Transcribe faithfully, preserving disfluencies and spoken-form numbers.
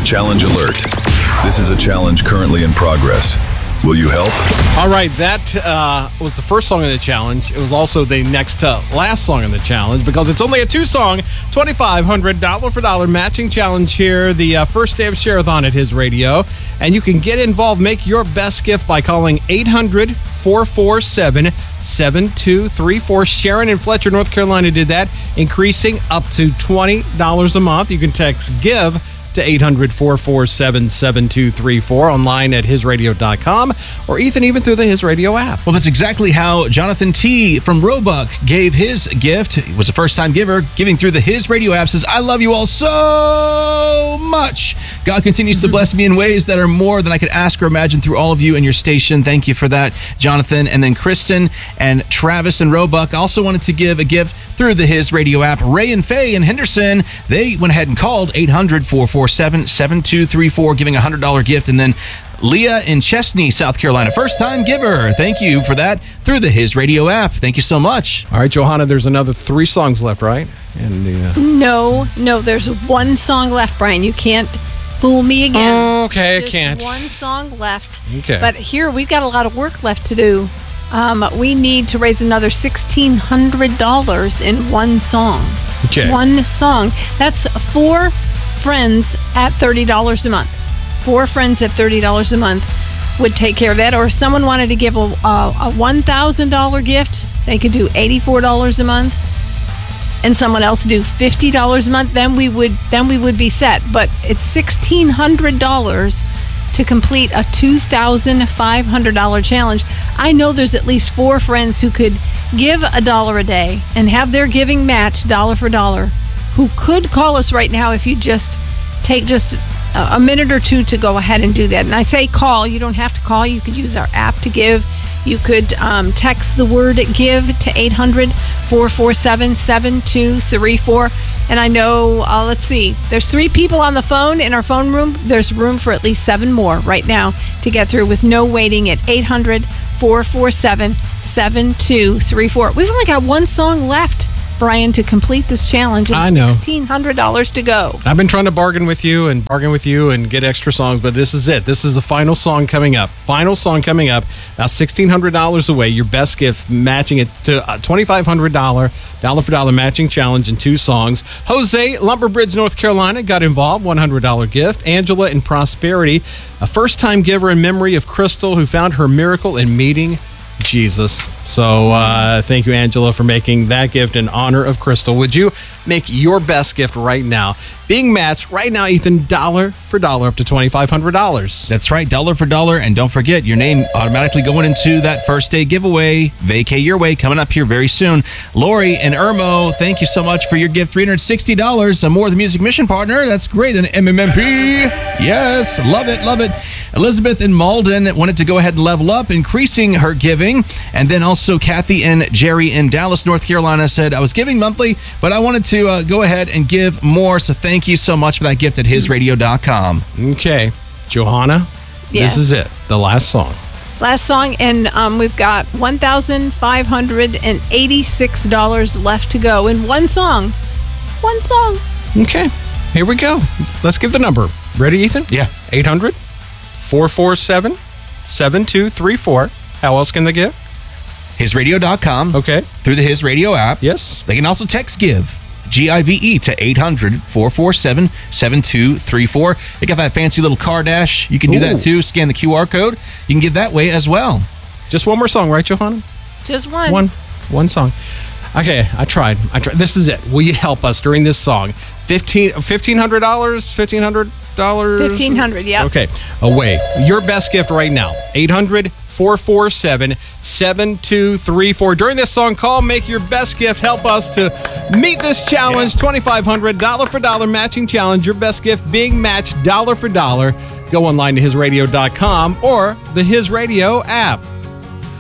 Challenge alert. This is a challenge currently in progress. Will you help? All right, that uh, was the first song in the challenge. It was also the next to last song in the challenge because it's only a two-song, twenty-five hundred dollars dollar for dollar matching challenge here, the uh, first day of Share-a-thon at His Radio. And you can get involved, make your best gift by calling eight hundred, four four seven, seven two three four. Sharon in Fletcher, North Carolina did that, increasing up to twenty dollars a month. You can text GIVE to eight hundred, four four seven, seven two three four, online at his radio dot com, or Ethan, even through the His Radio app. Well, that's exactly how Jonathan T. from Roebuck gave his gift. He was a first-time giver, giving through the His Radio app. Says, I love you all so much. God continues to bless me in ways that are more than I could ask or imagine through all of you and your station. Thank you for that, Jonathan. And then Kristen and Travis and Roebuck also wanted to give a gift through the His Radio app. Ray and Faye and Henderson, they went ahead and called eight hundred, four four seven, seven two three four, giving a one hundred dollars gift. And then Leah in Chesney, South Carolina, first-time giver. Thank you for that through the His Radio app. Thank you so much. All right, Johanna, there's another three songs left, right? And the, uh... No, no, there's one song left, Brian. You can't fool me again. Oh, okay, Just I can't. one song left. Okay. But here, we've got a lot of work left to do. Um, we need to raise another sixteen hundred dollars in one song. Okay. One song. That's four friends at thirty dollars a month. Four friends at thirty dollars a month would take care of that. Or if someone wanted to give a, a, a one thousand dollars gift, they could do eighty-four dollars a month. And someone else do fifty dollars a month, then we would then we would be set. But it's sixteen hundred dollars to complete a two thousand five hundred dollars challenge. I know there's at least four friends who could give a dollar a day and have their giving match dollar for dollar, who could call us right now if you just take just a minute or two to go ahead and do that. And I say call, you don't have to call. You could use our app to give. You could um, text the word GIVE to eight hundred, four four seven, seven two three four. And I know, uh, let's see, there's three people on the phone in our phone room. There's room for at least seven more right now to get through with no waiting at eight hundred, four four seven, seven two three four. We've only got one song left, Brian, to complete this challenge. It's I know. sixteen hundred dollars to go. I've been trying to bargain with you and bargain with you and get extra songs, but this is it. This is the final song coming up. Final song coming up. Now sixteen hundred dollars away. Your best gift, matching it to a twenty-five hundred dollars dollar for dollar matching challenge in two songs. Jose, Lumberbridge, North Carolina, got involved. one hundred dollars gift. Angela in Prosperity, a first-time giver in memory of Crystal, who found her miracle in meeting Jesus. So uh, thank you, Angela, for making that gift in honor of Crystal. Would you make your best gift right now? Being matched right now, Ethan, dollar for dollar up to twenty-five hundred dollars. That's right, dollar for dollar. And don't forget, your name automatically going into that first day giveaway. Vacay Your Way coming up here very soon. Lori and Irmo, thank you so much for your gift. three hundred sixty dollars. A More the Music Mission partner. That's great. An M M M P. Yes, love it, love it. Elizabeth in Malden wanted to go ahead and level up, increasing her giving. And then also Kathy and Jerry in Dallas, North Carolina said, I was giving monthly, but I wanted to uh, go ahead and give more. So thank you so much for that gift at his radio dot com. Okay. Johanna, Yes. this is it. The last song. Last song, and um, we've got one thousand five hundred eighty-six dollars left to go in one song. One song. Okay. Here we go. Let's give the number. Ready, Ethan? Yeah. eight hundred, four four seven, seven two three four. How else can they give? his radio dot com. Okay. Through the His Radio app. Yes. They can also text GIVE, G I V E, to eight hundred, four four seven, seven two three four. They got that fancy little car dash. You can do Ooh. that too. Scan the Q R code. You can give that way as well. Just one more song, right, Johanna? Just one. One. One song. Okay, I tried. I tried. This is it. Will you help us during this song? Fifteen, fifteen hundred dollars. Fifteen hundred dollars. Fifteen hundred. Yeah. Okay. Away. Your best gift right now. Eight hundred, four four seven, seven two three four. During this song, call. Make your best gift. Help us to meet this challenge. Yeah. Twenty-five hundred dollar for dollar matching challenge. Your best gift being matched dollar for dollar. Go online to his radio dot com or the His Radio app.